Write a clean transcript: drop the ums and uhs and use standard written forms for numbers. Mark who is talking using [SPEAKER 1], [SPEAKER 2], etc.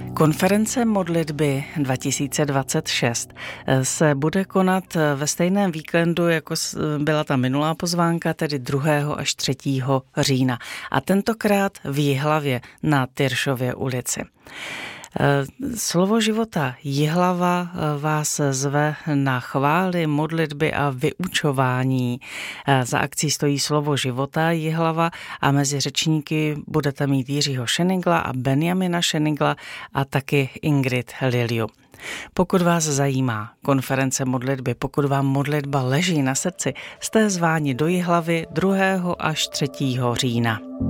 [SPEAKER 1] Konference modlitby 2026 se bude konat ve stejném víkendu, jako byla ta minulá pozvánka, tedy 2. až 3. října. A tentokrát v Jihlavě na Tyršově ulici. Slovo života Jihlava vás zve na chvály, modlitby a vyučování. Za akcí stojí Slovo života Jihlava a mezi řečníky budete mít Jiřího Šenigla a Benjamina Šenigla a taky Ingrid Liliu. Pokud vás zajímá konference modlitby, pokud vám modlitba leží na srdci, jste zváni do Jihlavy 2. až 3. října.